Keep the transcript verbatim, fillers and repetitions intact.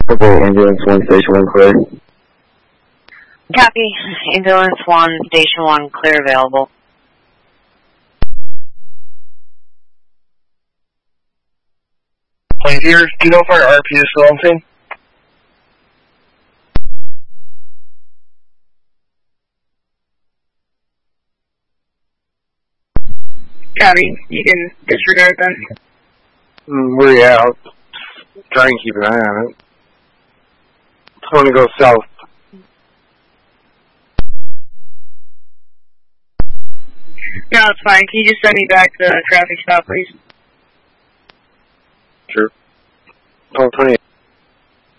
Okay, ambulance one, station one, clear. Copy. Ambulance one, station one, clear available. Plane here, do you know if our R P is still on scene? Copy. You can disregard then. Mm, we're out. Try and keep an eye on it. It's going to go south. No, it's fine. Can you just send me back the traffic stop, please? Sure. Oh, twenty-eight.